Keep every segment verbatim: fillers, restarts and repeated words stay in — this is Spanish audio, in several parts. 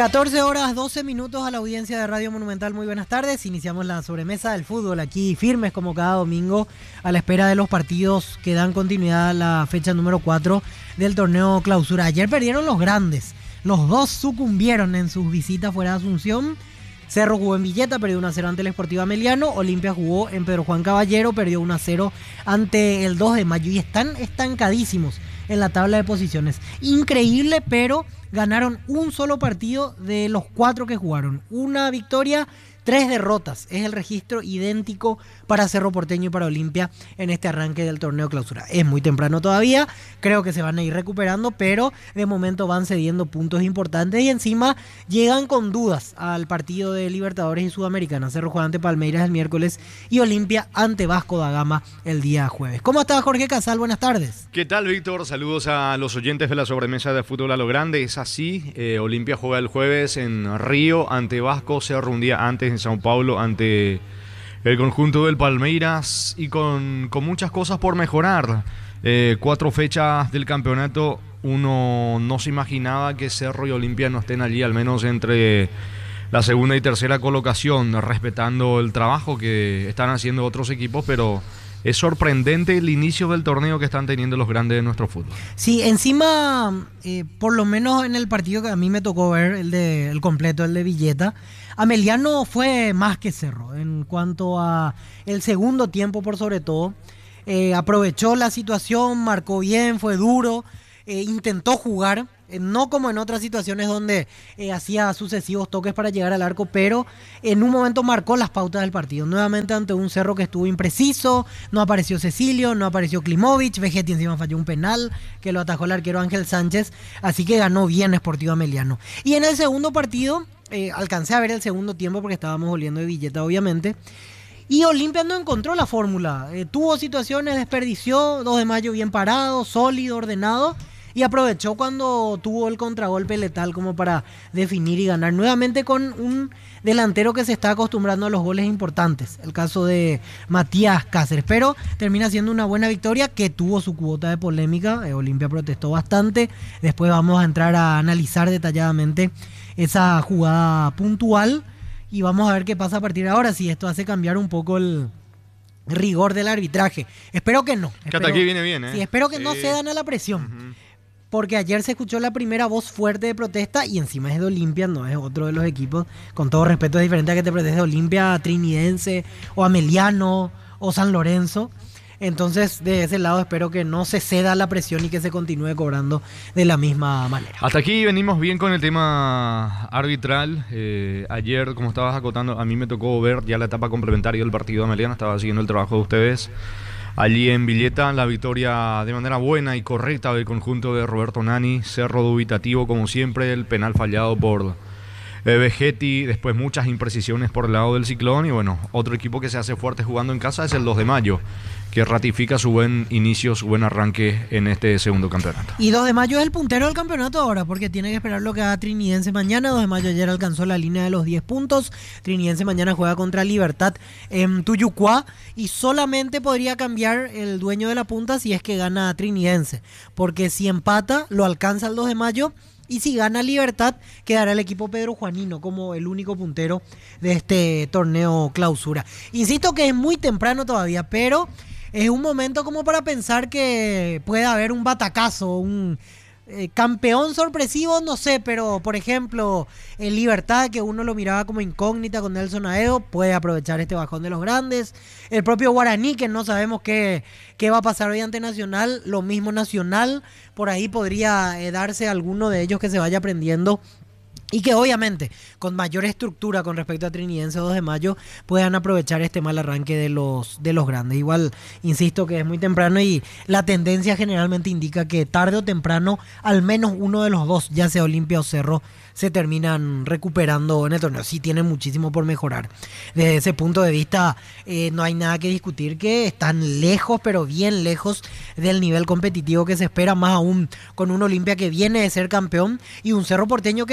catorce horas doce minutos a la audiencia de Radio Monumental, muy buenas tardes. Iniciamos la sobremesa del fútbol aquí firmes como cada domingo a la espera de los partidos que dan continuidad a la fecha número cuatro del torneo clausura. Ayer perdieron los grandes, los dos sucumbieron en sus visitas fuera de Asunción. Cerro jugó en Villeta, perdió uno a cero ante el Sportivo Ameliano. Olimpia jugó en Pedro Juan Caballero, perdió uno a cero ante el dos de mayo y están estancadísimos en la tabla de posiciones. Increíble, pero ganaron un solo partido de los cuatro que jugaron. Una victoria, tres derrotas. Es el registro idéntico para Cerro Porteño y para Olimpia en este arranque del torneo clausura. Es muy temprano todavía, creo que se van a ir recuperando, pero de momento van cediendo puntos importantes y encima llegan con dudas al partido de Libertadores y Sudamericana. Cerro juega ante Palmeiras el miércoles y Olimpia ante Vasco da Gama el día jueves. ¿Cómo está Jorge Casal? Buenas tardes. ¿Qué tal, Víctor? Saludos a los oyentes de la sobremesa de fútbol a lo grande. Es así, eh, Olimpia juega el jueves en Río ante Vasco, Cerro un día antes en Sao Paulo ante el conjunto del Palmeiras y con, con muchas cosas por mejorar. Eh, cuatro fechas del campeonato, uno no se imaginaba que Cerro y Olimpia no estén allí, al menos entre la segunda y tercera colocación, respetando el trabajo que están haciendo otros equipos, pero es sorprendente el inicio del torneo que están teniendo los grandes de nuestro fútbol. Sí, encima, eh, por lo menos en el partido que a mí me tocó ver, el de el completo, el de Villeta, Ameliano fue más que Cerro en cuanto a el segundo tiempo, por sobre todo. Eh, aprovechó la situación, marcó bien, fue duro, eh, intentó jugar, eh, no como en otras situaciones donde eh, hacía sucesivos toques para llegar al arco, pero en un momento marcó las pautas del partido. Nuevamente ante un Cerro que estuvo impreciso, no apareció Cecilio, no apareció Klimovic, Vegetti encima falló un penal que lo atajó el arquero Ángel Sánchez, así que ganó bien Sportivo Ameliano. Y en el segundo partido, eh, alcancé a ver el segundo tiempo porque estábamos volviendo de Villeta, obviamente. Y Olimpia no encontró la fórmula, eh, tuvo situaciones, desperdició, dos de mayo bien parado, sólido, ordenado, y aprovechó cuando tuvo el contragolpe letal como para definir y ganar nuevamente con un delantero que se está acostumbrando a los goles importantes, el caso de Matías Cáceres, pero termina siendo una buena victoria que tuvo su cuota de polémica. eh, Olimpia protestó bastante, después vamos a entrar a analizar detalladamente esa jugada puntual y vamos a ver qué pasa a partir de ahora, si esto hace cambiar un poco el rigor del arbitraje. Espero que no. Que espero, hasta aquí viene bien, ¿eh? Sí, espero que sí. no cedan a la presión. Uh-huh. Porque ayer se escuchó la primera voz fuerte de protesta y encima es de Olimpia, no es otro de los equipos. Con todo respeto, es diferente a que te proteste Olimpia, Trinidense o Ameliano o San Lorenzo. Entonces, de ese lado espero que no se ceda la presión y que se continúe cobrando de la misma manera. Hasta aquí venimos bien con el tema arbitral. Eh, ayer, como estabas acotando, a mí me tocó ver ya la etapa complementaria del partido de Ameliano. Estaba siguiendo el trabajo de ustedes allí en Villeta. La victoria de manera buena y correcta del conjunto de Roberto Nani. Cerro dubitativo como siempre, el penal fallado por eh, Vegetti. Después muchas imprecisiones por el lado del Ciclón. Y bueno, otro equipo que se hace fuerte jugando en casa es el dos de mayo, que ratifica su buen inicio, su buen arranque en este segundo campeonato. Y dos de mayo es el puntero del campeonato ahora, porque tiene que esperar lo que haga Trinidense mañana. dos de mayo ayer alcanzó la línea de los diez puntos. Trinidense mañana juega contra Libertad en Tuyucuá y solamente podría cambiar el dueño de la punta si es que gana Trinidense, porque si empata lo alcanza el dos de mayo. Y si gana Libertad, quedará el equipo Pedro Juanino como el único puntero de este torneo clausura. Insisto que es muy temprano todavía, pero es un momento como para pensar que puede haber un batacazo, un eh, campeón sorpresivo, no sé, pero por ejemplo, el Libertad, que uno lo miraba como incógnita con Nelson Aedo, puede aprovechar este bajón de los grandes. El propio Guaraní, que no sabemos qué, qué va a pasar hoy ante Nacional, lo mismo Nacional, por ahí podría eh, darse alguno de ellos que se vaya aprendiendo. Y que obviamente, con mayor estructura con respecto a Trinidense dos de mayo, puedan aprovechar este mal arranque de los, de los grandes. Igual, insisto que es muy temprano y la tendencia generalmente indica que tarde o temprano, al menos uno de los dos, ya sea Olimpia o Cerro, se terminan recuperando en el torneo. Sí tienen muchísimo por mejorar. Desde ese punto de vista, eh, no hay nada que discutir, que están lejos, pero bien lejos del nivel competitivo que se espera, más aún con un Olimpia que viene de ser campeón y un Cerro Porteño que se reforzó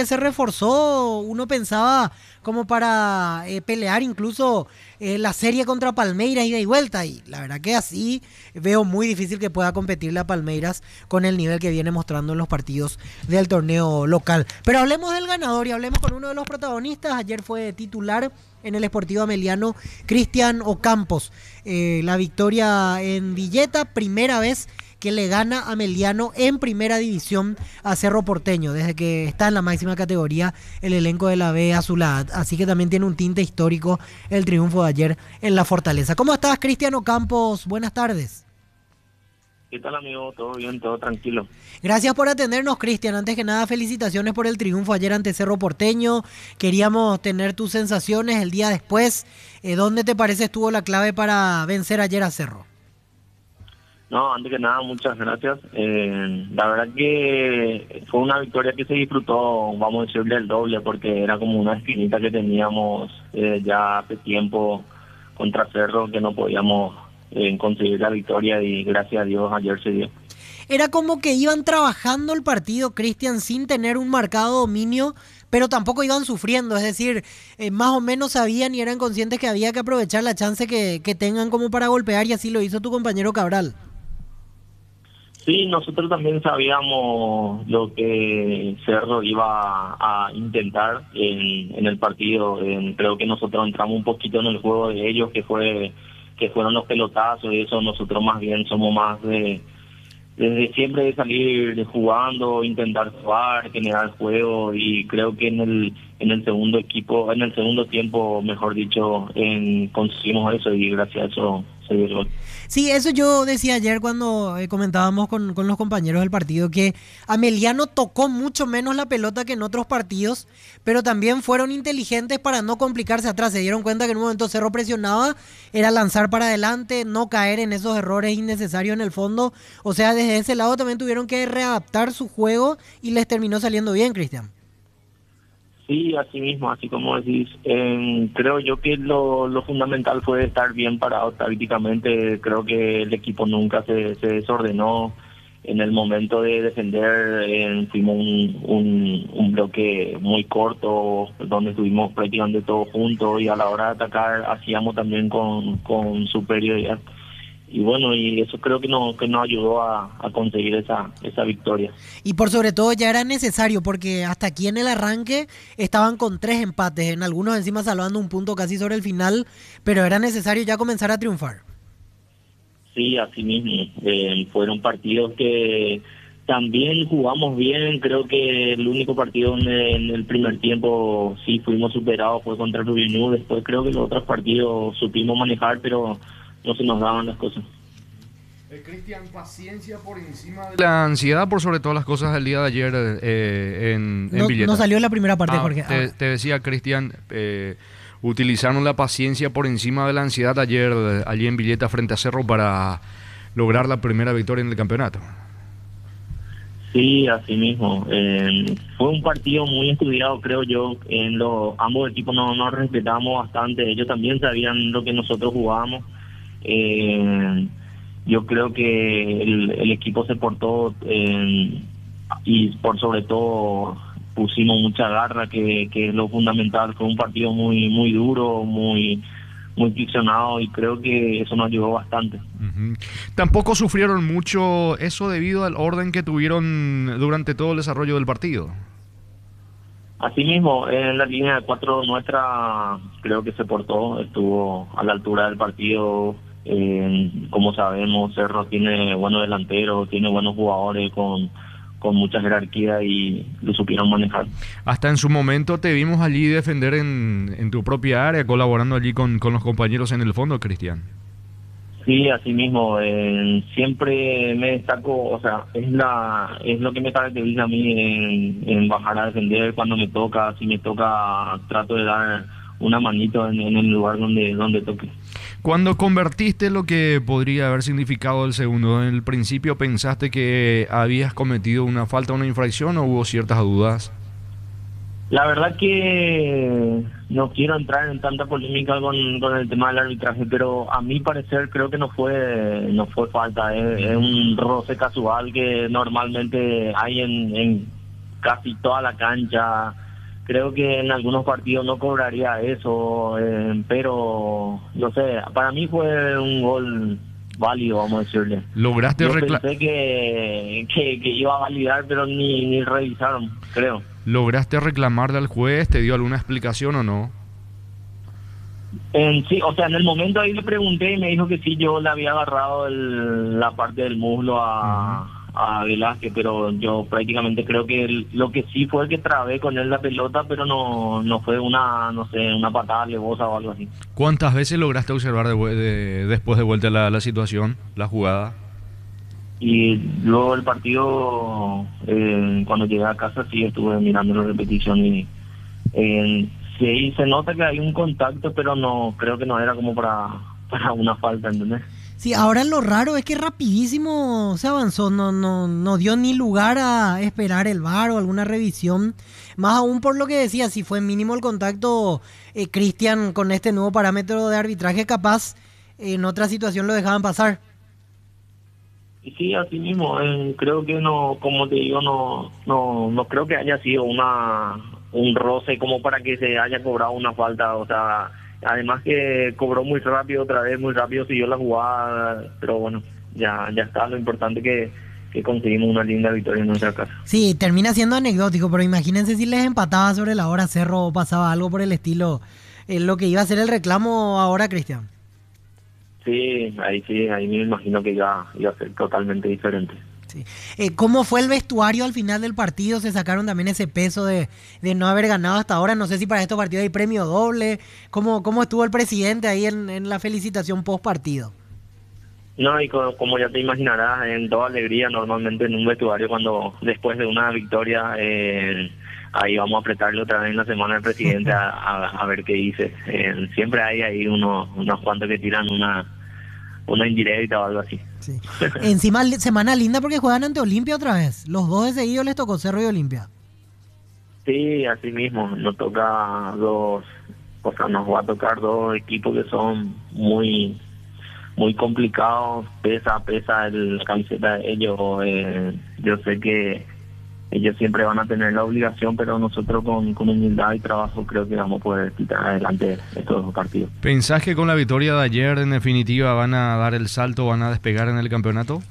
reforzó, uno pensaba como para eh, pelear incluso eh, la serie contra Palmeiras ida y vuelta, y la verdad que así veo muy difícil que pueda competir la Palmeiras con el nivel que viene mostrando en los partidos del torneo local. Pero hablemos del ganador y hablemos con uno de los protagonistas. Ayer fue titular en el Sportivo Ameliano Cristian Ocampos. Eh, la victoria en Villeta, primera vez que le gana Ameliano en primera división a Cerro Porteño, desde que está en la máxima categoría el elenco de la B Azulada. Así que también tiene un tinte histórico el triunfo de ayer en la Fortaleza. ¿Cómo estás, Cristian Ocampos? Buenas tardes. ¿Qué tal, amigo? ¿Todo bien? ¿Todo tranquilo? Gracias por atendernos, Cristian. Antes que nada, felicitaciones por el triunfo ayer ante Cerro Porteño. Queríamos tener tus sensaciones el día después. Eh, ¿Dónde te parece estuvo la clave para vencer ayer a Cerro? No, antes que nada, muchas gracias. Eh, la verdad que fue una victoria que se disfrutó, vamos a decirle el doble, porque era como una esquinita que teníamos eh, ya hace tiempo contra Cerro, que no podíamos eh, conseguir la victoria, y gracias a Dios ayer se dio. Era como que iban trabajando el partido, Cristian, sin tener un marcado dominio, pero tampoco iban sufriendo, es decir, eh, más o menos sabían y eran conscientes que había que aprovechar la chance que, que tengan como para golpear, y así lo hizo tu compañero Cabral. Sí, nosotros también sabíamos lo que Cerro iba a intentar en, en el partido. En, creo que nosotros entramos un poquito en el juego de ellos, que fue que fueron los pelotazos y eso. Nosotros más bien somos más de desde siempre de salir jugando, intentar jugar, generar juego, y creo que en el en el segundo equipo, en el segundo tiempo, mejor dicho, en, conseguimos eso, y gracias a eso se dio el gol. Sí, eso yo decía ayer cuando eh, comentábamos con, con los compañeros del partido, que Ameliano tocó mucho menos la pelota que en otros partidos, pero también fueron inteligentes para no complicarse atrás. Se dieron cuenta que en un momento Cerro presionaba, era lanzar para adelante, no caer en esos errores innecesarios en el fondo. O sea, desde ese lado también tuvieron que readaptar su juego y les terminó saliendo bien, Cristian. Sí, así mismo, así como decís. Eh, creo yo que lo, lo fundamental fue estar bien parado tácticamente. Creo que el equipo nunca se, se desordenó. En el momento de defender, eh, fuimos un, un, un bloque muy corto, donde estuvimos prácticamente todos juntos, y a la hora de atacar hacíamos también con, con superioridad. Y bueno, y eso creo que nos que nos ayudó a, a conseguir esa esa victoria. Y por sobre todo ya era necesario, porque hasta aquí en el arranque estaban con tres empates, en algunos encima salvando un punto casi sobre el final, pero era necesario ya comenzar a triunfar. Sí, así mismo. Eh, fueron partidos que también jugamos bien. Creo que el único partido en el, en el primer tiempo sí fuimos superados fue contra Rubinú. Después creo que los otros partidos supimos manejar, pero no se nos daban las cosas. Eh, Cristian, paciencia por encima de la ansiedad, por sobre todas las cosas del día de ayer eh, en, en no, Villeta. No salió en la primera parte, ah, Jorge. Te, ah. te decía, Cristian, eh, utilizaron la paciencia por encima de la ansiedad ayer eh, allí en Villeta frente a Cerro para lograr la primera victoria en el campeonato. Sí, así mismo. Eh, fue un partido muy estudiado, creo yo. En lo, ambos equipos nos no respetamos bastante. Ellos también sabían lo que nosotros jugábamos. Eh, yo creo que el, el equipo se portó eh, y por sobre todo pusimos mucha garra, que, que es lo fundamental. Fue un partido muy muy duro, muy muy friccionado, y creo que eso nos ayudó bastante. Uh-huh. Tampoco sufrieron mucho eso debido al orden que tuvieron durante todo el desarrollo del partido. Asimismo, en la línea de cuatro nuestra creo que se portó, estuvo a la altura del partido. Eh, como sabemos, Cerro tiene buenos delanteros, tiene buenos jugadores con, con mucha jerarquía, y lo supieron manejar. Hasta en su momento te vimos allí defender en, en tu propia área, colaborando allí con, con los compañeros en el fondo, Cristian. Sí, así mismo. Eh, siempre me destaco, o sea, es la es lo que me caracteriza a mí en, en bajar a defender cuando me toca. Si me toca, trato de dar una manito en, en el lugar donde donde toque. Cuando convertiste lo que podría haber significado el segundo, ¿en el principio pensaste que habías cometido una falta, una infracción, o hubo ciertas dudas? La verdad que no quiero entrar en tanta polémica con, con el tema del arbitraje, pero a mi parecer creo que no fue no fue falta. Es, es un roce casual que normalmente hay en, en casi toda la cancha. creo que en algunos partidos no cobraría eso, eh, pero no sé, para mí fue un gol válido, vamos a decirle. Lograste Yo recla- pensé que, que, que iba a validar, pero ni, ni revisaron, creo. ¿Lograste reclamarle al juez? ¿Te dio alguna explicación o no? En, sí, o sea, en el momento ahí le pregunté y me dijo que sí, yo le había agarrado el, la parte del muslo a, a Velázquez, pero yo prácticamente creo que el- lo que sí fue que trabé con él la pelota, pero no no fue una, no sé, una patada levosa o algo así. ¿Cuántas veces lograste observar de vue- de- después de vuelta la, la situación, la jugada? Y luego el partido, eh, cuando llegué a casa, sí estuve mirando la repetición y eh, sí se nota que hay un contacto, pero no creo que no era como para, para una falta, ¿entendés? Sí, ahora lo raro es que rapidísimo se avanzó, no, no, no dio ni lugar a esperar el V A R o alguna revisión. Más aún por lo que decía, si fue mínimo el contacto, eh, Cristian, con este nuevo parámetro de arbitraje, capaz eh, en otra situación lo dejaban pasar. Y sí, así mismo, eh, creo que no, como te digo, no, no, no creo que haya sido una un roce como para que se haya cobrado una falta, o sea, además que cobró muy rápido otra vez, muy rápido siguió la jugada, pero bueno, ya ya está, lo importante que, que conseguimos una linda victoria en nuestra casa. Sí, termina siendo anecdótico, pero imagínense si les empataba sobre la hora Cerro o pasaba algo por el estilo, eh, lo que iba a ser el reclamo ahora, Cristian. Sí, ahí sí, ahí me imagino que iba, iba a ser totalmente diferente. Sí. Eh, ¿Cómo fue el vestuario al final del partido? ¿Se sacaron también ese peso de, de no haber ganado hasta ahora? No sé si para estos partidos hay premio doble. ¿Cómo, cómo estuvo el presidente ahí en, en la felicitación post partido? No, y co- como ya te imaginarás, en toda alegría, normalmente en un vestuario, cuando después de una victoria, eh, ahí vamos a apretarle otra vez en la semana al presidente a, a, a ver qué dice. Eh, siempre hay ahí unos, unos cuantos que tiran una, una indirecta o algo así. Sí. Encima, li- semana linda porque juegan ante Olimpia otra vez. Los dos de seguido les tocó Cerro y Olimpia. Sí, así mismo, nos toca dos, o sea, nos va a tocar dos equipos que son muy muy complicados, pesa, pesa el, la camiseta de ellos, eh, yo sé que ellos siempre van a tener la obligación, pero nosotros con, con humildad y trabajo creo que vamos a poder quitar adelante estos dos partidos. ¿Pensás que con la victoria de ayer en definitiva van a dar el salto, van a despegar en el campeonato?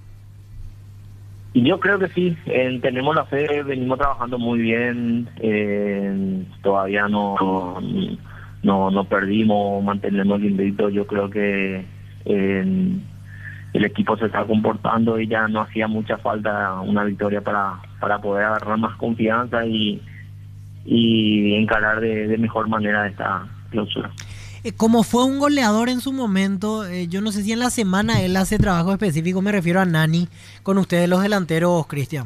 Y yo creo que sí, eh, tenemos la fe, venimos trabajando muy bien, eh, todavía no, no no perdimos, mantenemos el invicto, yo creo que eh, el equipo se está comportando y ya no hacía mucha falta una victoria para, para poder agarrar más confianza y, y encarar de, de mejor manera esta clausura. Eh, como fue un goleador en su momento, eh, yo no sé si en la semana él hace trabajo específico, me refiero a Nani, con ustedes los delanteros, Cristian.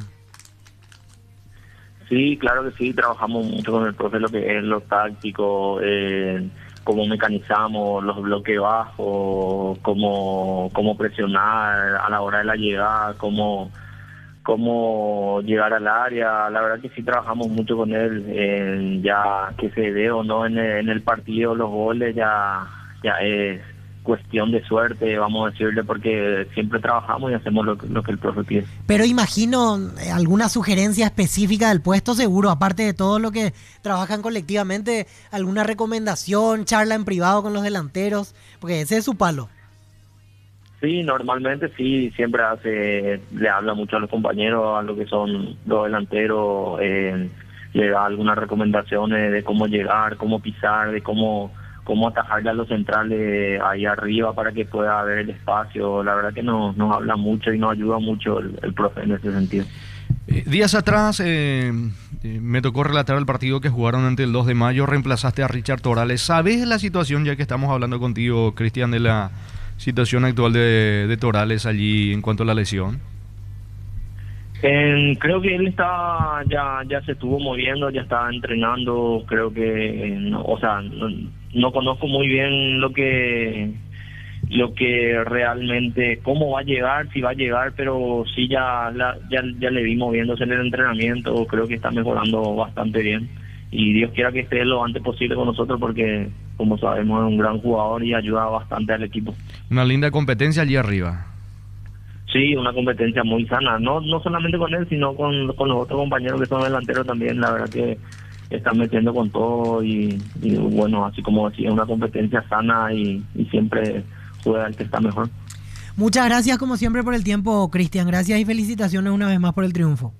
Sí, claro que sí, trabajamos mucho con el profe lo que es lo táctico, eh, cómo mecanizamos los bloques bajos, cómo, cómo presionar a la hora de la llegada, cómo, cómo llegar al área. La verdad que sí trabajamos mucho con él, eh, ya que se dé o no en el, en el partido los goles ya, ya es cuestión de suerte, vamos a decirle, porque siempre trabajamos y hacemos lo, que- lo que el profe pide. Pero imagino eh, alguna sugerencia específica del puesto, seguro, aparte de todo lo que trabajan colectivamente, alguna recomendación, charla en privado con los delanteros, porque ese es su palo. Sí, normalmente sí, siempre hace, le habla mucho a los compañeros, a lo que son los delanteros, eh, le da algunas recomendaciones de cómo llegar, cómo pisar, de cómo cómo atajarle a los centrales ahí arriba para que pueda haber el espacio. La verdad que nos, nos habla mucho y nos ayuda mucho el, el profe en ese sentido. Eh, días atrás eh, eh, me tocó relatar el partido que jugaron ante el dos de mayo, reemplazaste a Richard Torales. ¿Sabes la situación, ya que estamos hablando contigo, Cristian, de la situación actual de, de Torales allí en cuanto a la lesión? Eh, creo que él está ya ya se estuvo moviendo, ya está entrenando, creo que eh, no, o sea, no, no conozco muy bien lo que lo que realmente cómo va a llegar, si va a llegar, pero sí ya la, ya ya le vi moviéndose en el entrenamiento, creo que está mejorando bastante bien y Dios quiera que esté lo antes posible con nosotros porque como sabemos es un gran jugador y ayuda bastante al equipo. Una linda competencia allí arriba. Sí, una competencia muy sana, no no solamente con él, sino con, con los otros compañeros que son delanteros también. La verdad que están metiendo con todo y, y bueno, así como decía, una competencia sana y, y siempre juega el que está mejor. Muchas gracias como siempre por el tiempo, Cristian. Gracias y felicitaciones una vez más por el triunfo.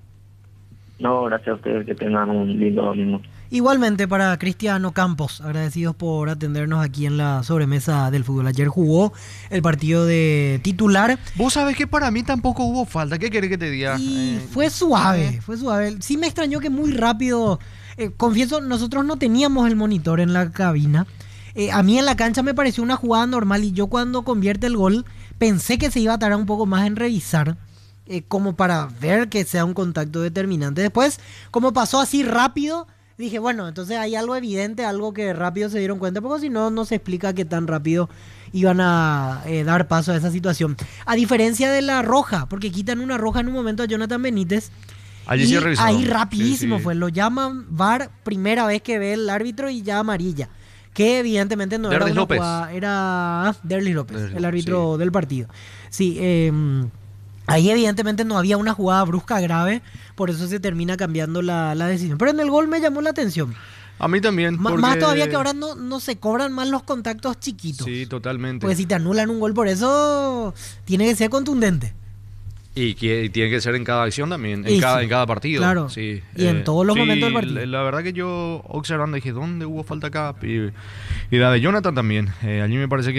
No, gracias a ustedes, que tengan un lindo domingo. Igualmente para Cristiano Campos, agradecidos por atendernos aquí en la sobremesa del fútbol. Ayer jugó el partido de titular. Vos sabés que para mí tampoco hubo falta. ¿Qué querés que te diga? Y Eh, fue suave, fue suave. Sí me extrañó que muy rápido, eh, confieso, nosotros no teníamos el monitor en la cabina. Eh, a mí en la cancha me pareció una jugada normal y yo cuando convierte el gol pensé que se iba a tardar un poco más en revisar, eh, como para ver que sea un contacto determinante. Después, como pasó así rápido, dije, bueno, entonces hay algo evidente, algo que rápido se dieron cuenta, porque si no, no se explica qué tan rápido iban a eh, dar paso a esa situación. A diferencia de la roja, porque quitan una roja en un momento a Jonathan Benítez. Allí y sí revisaron. ahí rapidísimo Sí, sí. fue, lo llaman V A R primera vez que ve el árbitro y ya amarilla. Que evidentemente no Derlis era una López. jugada, era ah, Derlis López, Derlis el López, árbitro del partido. Sí, eh, ahí evidentemente no había una jugada brusca grave, por eso se termina cambiando la, la decisión. Pero en el gol me llamó la atención. A mí también. Ma- porque- Más todavía que ahora no, no se cobran más los contactos chiquitos. Sí, totalmente. Porque si te anulan un gol por eso, tiene que ser contundente. Y, que- y tiene que ser en cada acción también, Y en cada, sí, en cada partido. claro. Sí, Y en todos los sí, momentos del partido. La, la verdad que yo observando dije, ¿dónde hubo falta acá? Y, y la de Jonathan también. Eh, allí me parece que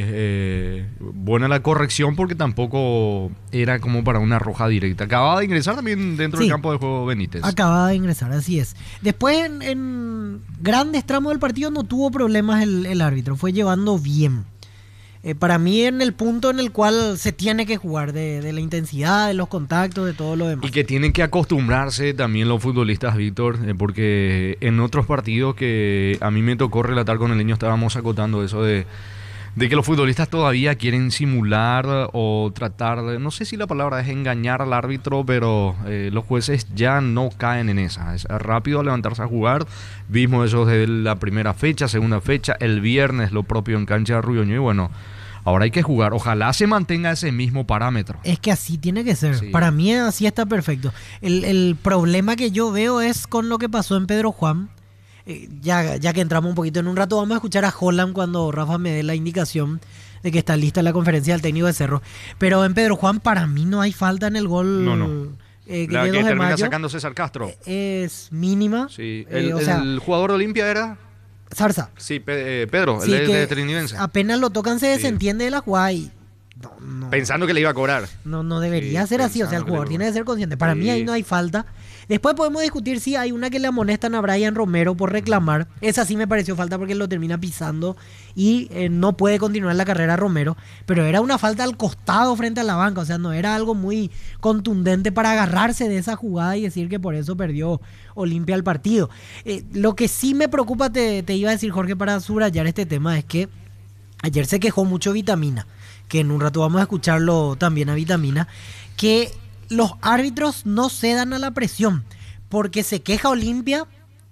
eh, buena la corrección porque tampoco era como para una roja directa. Acababa de ingresar también dentro Sí. del campo de juego Benítez. Acaba de ingresar, así es. Después, en, en grandes tramos del partido no tuvo problemas el, el árbitro, fue llevando bien. Eh, para mí en el punto en el cual se tiene que jugar, de, de la intensidad, de los contactos, de todo lo demás. Y que tienen que acostumbrarse también los futbolistas, Víctor, eh, porque en otros partidos que a mí me tocó relatar con el niño estábamos acotando eso de, de que los futbolistas todavía quieren simular o tratar de, no sé si la palabra es engañar al árbitro, pero eh, los jueces ya no caen en esa. Es rápido a levantarse a jugar. Vimos eso desde la primera fecha, segunda fecha, el viernes lo propio en cancha de Rubio Ñu, y bueno, ahora hay que jugar. Ojalá se mantenga ese mismo parámetro. Es que así tiene que ser. Sí. Para mí así está perfecto. El, el problema que yo veo es con lo que pasó en Pedro Juan. Eh, ya, ya que entramos un poquito en un rato, vamos a escuchar a Holland cuando Rafa me dé la indicación de que está lista la conferencia del técnico de Cerro. Pero en Pedro Juan para mí no hay falta en el gol. No, no. eh, que La dio que dos de termina mayo. sacando César Castro. Es mínima. Sí. Eh, El, o sea, el jugador de Olimpia era... Zarza. Sí, Pe- eh, Pedro, Sí, el de, que de Trinidense. apenas lo tocan se Sí. desentiende de la jugada y no, no, Pensando que le iba a cobrar. no, no debería Sí, ser así. O sea, el pensando jugador que- tiene que ser consciente. Para mí Sí. ahí no hay falta. Después podemos discutir si hay una que le amonestan a Brian Romero por reclamar. Esa sí me pareció falta porque lo termina pisando y eh, no puede continuar la carrera Romero. Pero era una falta al costado frente a la banca. O sea, no era algo muy contundente para agarrarse de esa jugada y decir que por eso perdió Olimpia el partido. Eh, lo que sí me preocupa, te, te iba a decir, Jorge, para subrayar este tema, es que ayer se quejó mucho Vitamina, que en un rato vamos a escucharlo también a Vitamina, que los árbitros no cedan a la presión, porque se queja Olimpia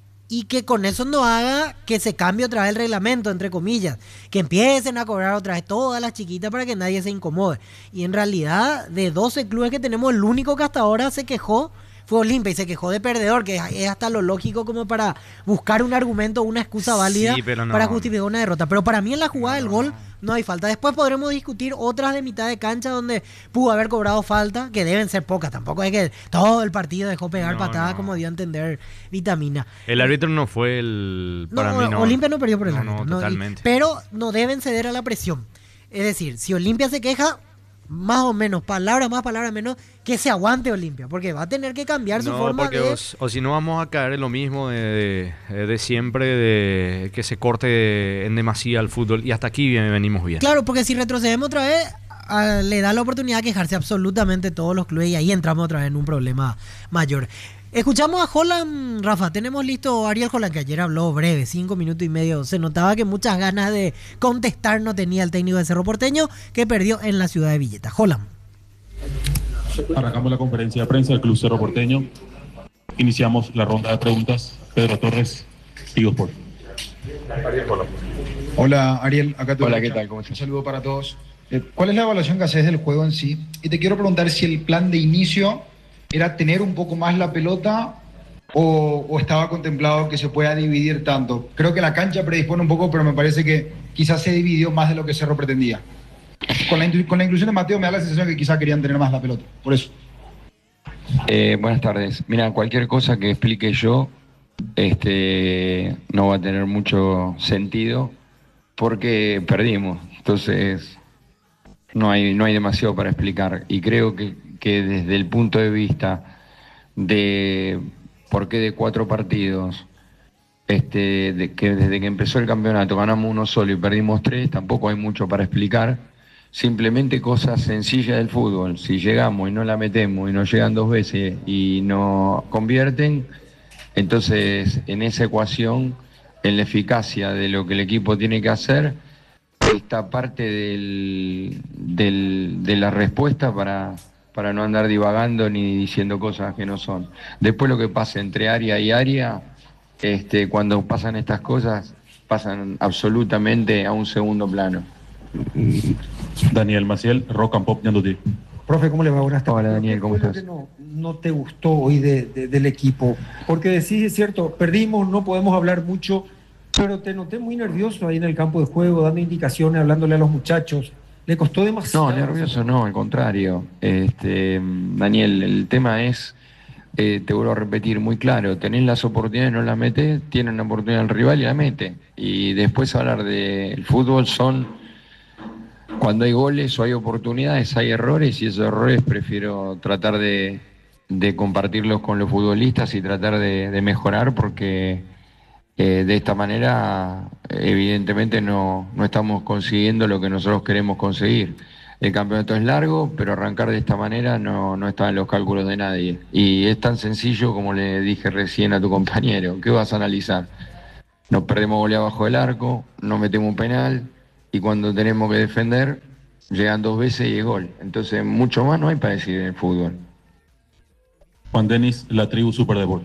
y que con eso no haga que se cambie otra vez el reglamento, entre comillas, que empiecen a cobrar otra vez todas las chiquitas para que nadie se incomode. Y en realidad, de doce clubes que tenemos, el único que hasta ahora se quejó fue Olimpia y se quejó de perdedor, que es hasta lo lógico como para buscar un argumento, una excusa válida Sí, pero no. para justificar una derrota. Pero para mí en la jugada No, del no, gol no. no hay falta. Después podremos discutir otras de mitad de cancha donde pudo haber cobrado falta, que deben ser pocas. Tampoco es que todo el partido dejó pegar No, patadas no. como dio a entender Vitamina. El árbitro no fue el... No, Para mí no. Olimpia no perdió por el No, árbitro. no, no, y- totalmente. pero no deben ceder a la presión. Es decir, si Olimpia se queja, más o menos, palabras más, palabras menos, que se aguante Olimpia, porque va a tener que cambiar su No, forma porque de... o, s- o si no vamos a caer en lo mismo de, de- de siempre, de que se corte en demasía el fútbol. Y hasta aquí bien- venimos bien. Claro, porque si retrocedemos otra vez, a- le da la oportunidad de quejarse absolutamente todos los clubes y ahí entramos otra vez en un problema mayor. Escuchamos a Holland, Rafa, tenemos listo a Ariel Holland, que ayer habló breve, cinco minutos y medio. Se notaba que muchas ganas de contestar no tenía el técnico de Cerro Porteño, que perdió en la ciudad de Villeta. Holland. Arrancamos la conferencia de prensa del Club Cerro Porteño. Iniciamos la ronda de preguntas. Pedro Torres, Tigo Sport. Hola Ariel, acá te Hola, escucho. ¿qué tal? ¿Cómo estás? Un saludo para todos. Eh, ¿Cuál es la evaluación que haces del juego en sí? Y te quiero preguntar si el plan de inicio era tener un poco más la pelota o, o estaba contemplado que se pueda dividir tanto? Creo que la cancha predispone un poco, pero me parece que quizás se dividió más de lo que Cerro pretendía. Con la, con la inclusión de Mateo me da la sensación que quizás querían tener más la pelota, por eso. Eh, buenas tardes. Mira, cualquier cosa que explique yo este, no va a tener mucho sentido porque perdimos. Entonces, no hay, no hay demasiado para explicar. Y creo que, que desde el punto de vista de por qué de cuatro partidos, este, de que desde que empezó el campeonato ganamos uno solo y perdimos tres, tampoco hay mucho para explicar. Simplemente cosas sencillas del fútbol. Si llegamos y no la metemos y nos llegan dos veces y no convierten, entonces en esa ecuación, en la eficacia de lo que el equipo tiene que hacer, está parte del, del, de la respuesta para, para no andar divagando ni diciendo cosas que no son. Después lo que pasa entre área y área, este, cuando pasan estas cosas, pasan absolutamente a un segundo plano. Daniel Maciel, Rock and Pop, Ñandutí. Profe, ¿cómo le va? Buenas tardes. Hola, Daniel, ¿cómo ¿Qué fue estás? lo que no, no te gustó hoy de, de- del equipo? Porque decís, es cierto, perdimos, no podemos hablar mucho, pero te noté muy nervioso ahí en el campo de juego, dando indicaciones, hablándole a los muchachos. ¿Le costó demasiado? No, nervioso no, al contrario. Este, Daniel, el tema es, eh, te vuelvo a repetir muy claro, tenés las oportunidades, no las metés, tienen la oportunidad el rival y la mete. Y después hablar del fútbol son, cuando hay goles o hay oportunidades, hay errores y esos errores prefiero tratar de, de compartirlos con los futbolistas y tratar de, de mejorar porque eh, de esta manera evidentemente no, no estamos consiguiendo lo que nosotros queremos conseguir. El campeonato es largo, pero arrancar de esta manera no, no está en los cálculos de nadie. Y es tan sencillo como le dije recién a tu compañero. ¿Qué vas a analizar? Nos perdemos gol abajo del arco, nos metemos un penal y cuando tenemos que defender llegan dos veces y es gol. Entonces mucho más no hay para decir en el fútbol. Juan Denis, La Tribu Super Deport.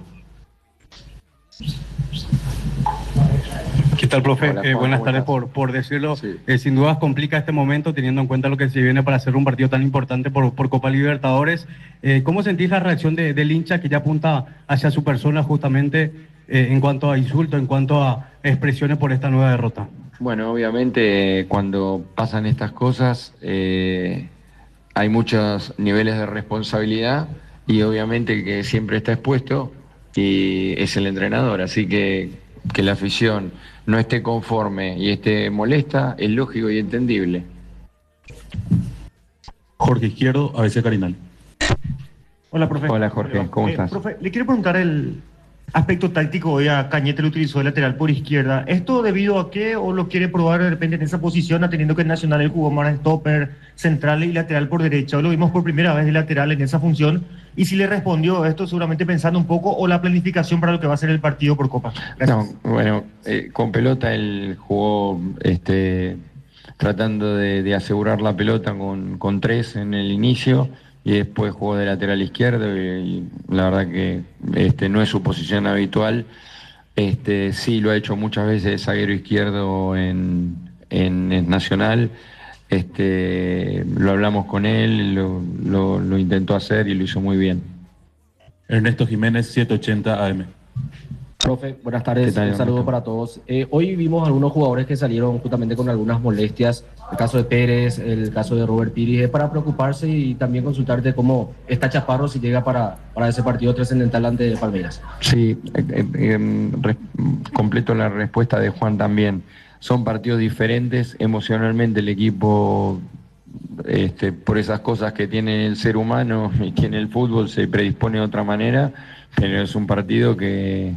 ¿Qué tal, profe? Hola, Eh, Juan, buenas ¿cómo tardes estás? por, por decirlo. Sí. Eh, sin dudas complica este momento teniendo en cuenta lo que se viene para hacer un partido tan importante por, por Copa Libertadores. Eh, ¿Cómo sentís la reacción de- del hincha que ya apunta hacia su persona justamente eh, en cuanto a insultos, en cuanto a expresiones por esta nueva derrota? Bueno, obviamente eh, cuando pasan estas cosas eh, hay muchos niveles de responsabilidad y obviamente el que siempre está expuesto y es el entrenador, así que que la afición no esté conforme y esté molesta es lógico y entendible. Jorge Izquierdo, A B C Carinal. Hola, profe. Hola, Jorge, ¿cómo Eh, estás? Profe, le quiero preguntar el aspecto táctico. Hoy a Cañete lo utilizó de lateral por izquierda. ¿Esto debido a qué o lo quiere probar de repente en esa posición, teniendo que en Nacional él jugó más stopper, central y lateral por derecha? Hoy lo vimos por primera vez de lateral en esa función. Y si le respondió esto, seguramente pensando un poco, o la planificación para lo que va a ser el partido por Copa. Gracias. No, bueno, eh, con pelota él jugó este, tratando de, de asegurar la pelota con, con tres en el inicio y después jugó de lateral izquierdo y, y la verdad que este, no es su posición habitual. Este, sí, lo ha hecho muchas veces de zaguero izquierdo en, en, en Nacional. Este, lo hablamos con él, lo, lo, lo intentó hacer y lo hizo muy bien. Ernesto Jiménez, setecientos ochenta A M. Profe, buenas ¿Qué tardes, tal, un saludo Ernesto? para todos. Eh, hoy vimos algunos jugadores que salieron justamente con algunas molestias, el caso de Pérez, el caso de Robert Piri, es para preocuparse y también consultarte cómo está Chaparro si llega para, para ese partido trascendental ante Palmeiras. Sí, eh, eh, eh, re- completo la respuesta de Juan también. Son partidos diferentes, emocionalmente el equipo, este, por esas cosas que tiene el ser humano y que en el fútbol se predispone de otra manera, pero es un partido que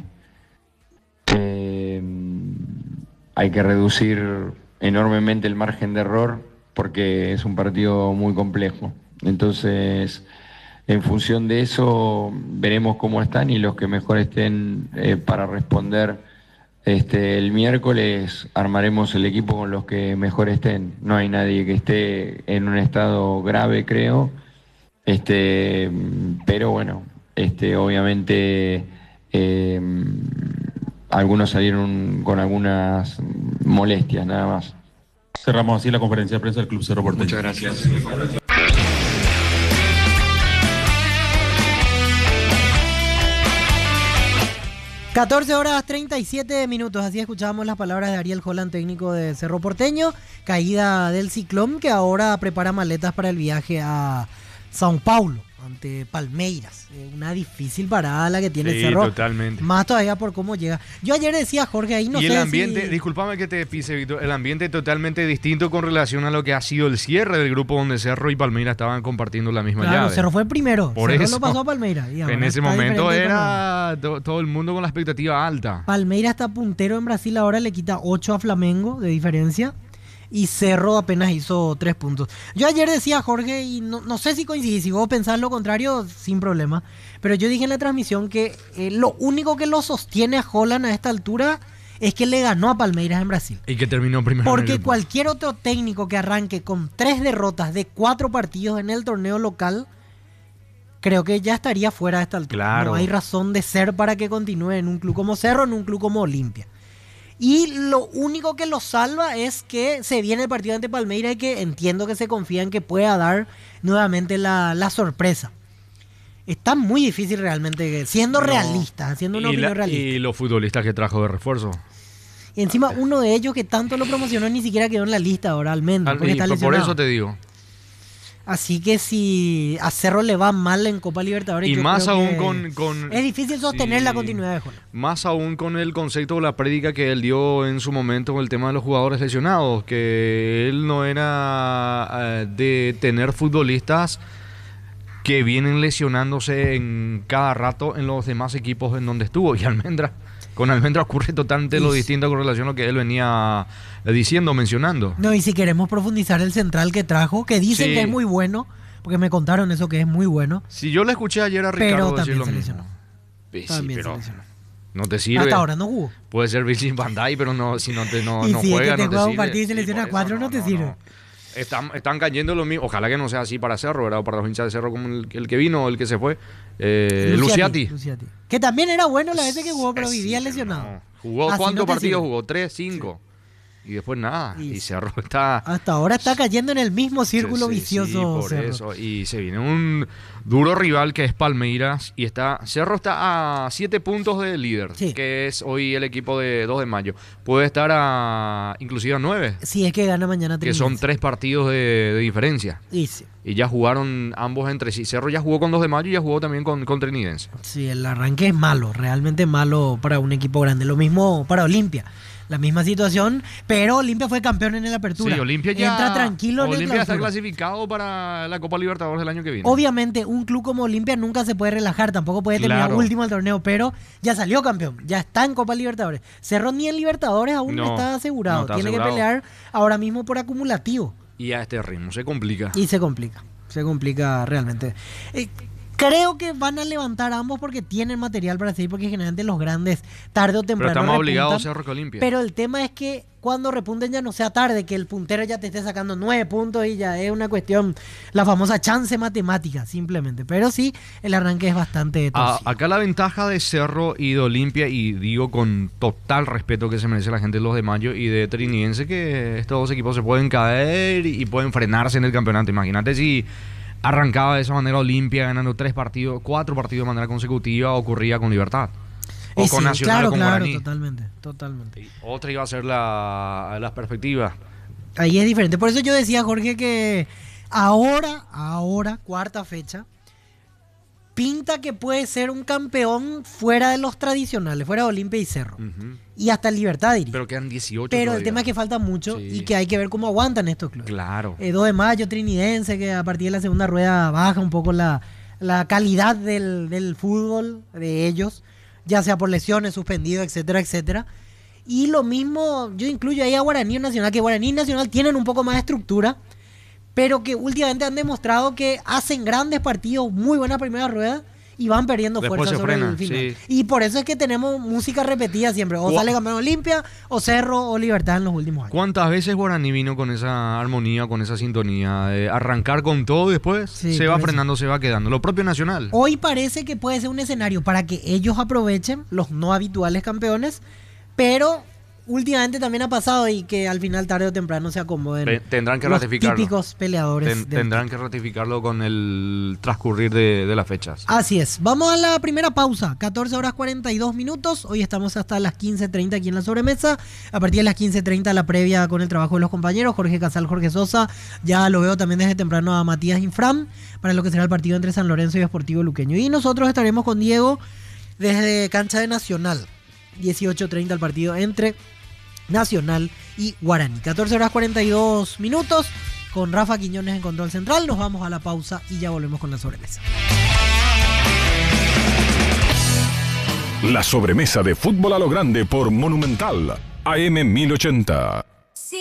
eh, hay que reducir enormemente el margen de error porque es un partido muy complejo. Entonces, en función de eso, veremos cómo están y los que mejor estén eh, para responder. Este, el miércoles armaremos el equipo con los que mejor estén. No hay nadie que esté en un estado grave, creo. Este, pero bueno, este, obviamente eh, algunos salieron con algunas molestias, nada más. Cerramos así la conferencia de prensa del Club Cerro Porteño. Muchas gracias. catorce horas treinta y siete minutos, así escuchábamos las palabras de Ariel Holland, técnico de Cerro Porteño, caída del Ciclón, que ahora prepara maletas para el viaje a São Paulo, ante Palmeiras. Eh, una difícil parada la que tiene Sí, Cerro. totalmente. Más todavía por cómo llega. Yo ayer decía, Jorge, ahí no y sé el ambiente, si... discúlpame que te pise, Víctor, el ambiente totalmente distinto con relación a lo que ha sido el cierre del grupo donde Cerro y Palmeiras estaban compartiendo la misma Claro, llave. Cerro fue el primero. Por Cerro eso. lo pasó a Palmeiras. y ahora En ese está momento diferente era to- todo el mundo con la expectativa alta. Palmeiras está puntero en Brasil, ahora le quita ocho a Flamengo de diferencia. Y Cerro apenas hizo tres puntos. Yo ayer decía, Jorge, y no, no sé si coincidís, si vos pensás lo contrario, sin problema. Pero yo dije en la transmisión que eh, lo único que lo sostiene a Holland a esta altura es que le ganó a Palmeiras en Brasil. Y que terminó primero. en el Porque grupo. cualquier otro técnico que arranque con tres derrotas de cuatro partidos en el torneo local, creo que ya estaría fuera de esta altura. Claro. No hay razón de ser para que continúe en un club como Cerro, en un club como Olimpia. Y lo único que lo salva es que se viene el partido ante Palmeiras y que entiendo que se confía en que pueda dar nuevamente la, la sorpresa. Está muy difícil realmente, siendo No. realista, haciendo una y, opinión la- realista. y los futbolistas que trajo de refuerzo. Y encima uno de ellos que tanto lo promocionó ni siquiera quedó en la lista ahora, Almendra, Al- porque y está por, por lesionado. eso te digo. Así que si a Cerro le va mal en Copa Libertadores, Y yo más creo aún que con, con- es difícil sostener sí. la continuidad de Holland. Más aún con el concepto o la prédica que él dio en su momento con el tema de los jugadores lesionados, que él no era eh, de tener futbolistas que vienen lesionándose en cada rato en los demás equipos en donde estuvo. Y Almendra, con Almendra ocurre totalmente lo Y- distinto con relación a lo que él venía eh, diciendo, mencionando. No, y si queremos profundizar el central que trajo, que dicen Sí. que es muy bueno, porque me contaron eso que es muy bueno, Si yo le escuché ayer a pero Ricardo decir también lo se mismo. lesionó. Sí, sí, También se pero lesionó. no te sirve. Hasta ahora no jugó. Puede ser Virgil van Dijk, pero no, si no te no, y no si juega, es que te no te juega un sirve. partido y se Sí, lesiona por cuatro, eso, no, te sirve. Están, están cayendo los mismos. Ojalá que no sea así para Cerro, ¿verdad? O para los hinchas de Cerro como el, el que vino o el que se fue. Eh, Luciati. Luciati. Que también era bueno la vez que jugó, pero vivía lesionado. No. ¿Jugó Así cuántos no te partidos sirve. jugó? ¿Tres? ¿Cinco? Y después nada. Y- Y Cerro está... Hasta ahora está cayendo en el mismo círculo Sí, sí, vicioso. sí, por Cerro. eso. Y se viene un duro rival que es Palmeiras. Y está Cerro está a siete puntos del líder, Sí. que es hoy el equipo de dos de mayo. Puede estar a inclusive a nueve, Si es que gana mañana que son Trinidad. tres partidos de, de diferencia. Y sí. Y ya jugaron ambos entre sí. Cerro ya jugó con dos de mayo y ya jugó también con, con Trinidense. Sí, el arranque es malo, realmente malo para un equipo grande. Lo mismo para Olimpia. La misma situación, pero Olimpia fue campeón en el Apertura. Sí, Olimpia ya... Entra tranquilo en el Olimpia está Clausura. clasificado para la Copa Libertadores del año que viene. Obviamente, un club como Olimpia nunca se puede relajar, tampoco puede terminar Claro. último al torneo, pero ya salió campeón, ya está en Copa Libertadores. Cerro ni en Libertadores aún no, No, está asegurado, no está tiene asegurado. que pelear ahora mismo por acumulativo Y a este ritmo se complica. y se complica, se complica realmente. Eh, Creo que van a levantar ambos porque tienen material para seguir, porque generalmente los grandes tarde o Pero temprano estamos repuntan. obligados a Cerro que Olimpia. Pero el tema es que cuando repunten ya no sea tarde, que el puntero ya te esté sacando nueve puntos y ya es una cuestión, la famosa chance matemática, simplemente. Pero sí, el arranque es bastante A- torcido. acá la ventaja de Cerro y de Olimpia, y digo con total respeto que se merece la gente de los de Mayo y de Trinidense, que estos dos equipos se pueden caer y pueden frenarse en el campeonato. Imagínate si arrancaba de esa manera Olimpia ganando tres partidos, cuatro partidos de manera consecutiva, ocurría con Libertad. O Y con sí, Nacional claro, o con claro, Guaraní. totalmente, totalmente. Y otra iba a ser la, las perspectivas. Ahí es diferente. Por eso yo decía, Jorge, que ahora, ahora, cuarta fecha, pinta que puede ser un campeón fuera de los tradicionales, fuera de Olimpia y Cerro. Ujú. Y hasta Libertad, diría. Pero quedan dieciocho Pero el todavía. tema es que falta mucho Sí. y que hay que ver cómo aguantan estos clubes. Claro. Eh, dos de mayo, Trinidense, que a partir de la segunda rueda baja un poco la, la calidad del, del fútbol de ellos, ya sea por lesiones, suspendidos, etcétera, etcétera. Y lo mismo, yo incluyo ahí a Guaraní y Nacional, que Guaraní y Nacional tienen un poco más de estructura, pero que últimamente han demostrado que hacen grandes partidos, muy buenas primeras ruedas, y van perdiendo Después fuerza se sobre frenan, el final. sí. Y por eso es que tenemos música repetida siempre. O Gua- sale campeón Olimpia, o Cerro, o Libertad en los últimos años. ¿Cuántas veces Guaraní vino con esa armonía, con esa sintonía? De arrancar con todo y después Sí, se va por eso. frenando, se va quedando. Lo propio Nacional. Hoy parece que puede ser un escenario para que ellos aprovechen los no habituales campeones, pero últimamente también ha pasado y que al final tarde o temprano se acomoden. Te- tendrán que los ratificarlo. típicos peleadores. Ten- del tendrán que ratificarlo con el transcurrir de, de las fechas. Así es. Vamos a la primera pausa. catorce horas cuarenta y dos minutos. Hoy estamos hasta las quince treinta aquí en la sobremesa. A partir de las quince treinta la previa con el trabajo de los compañeros. Jorge Casal, Jorge Sosa. Ya lo veo también desde temprano a Matías Infram para lo que será el partido entre San Lorenzo y Sportivo Luqueño. Y nosotros estaremos con Diego desde cancha de Nacional. dieciocho treinta el partido entre Nacional y Guaraní. catorce horas cuarenta y dos minutos con Rafa Quiñones en control central. Nos vamos a la pausa y ya volvemos con la sobremesa. La sobremesa de Fútbol a lo Grande por Monumental A M mil ochenta.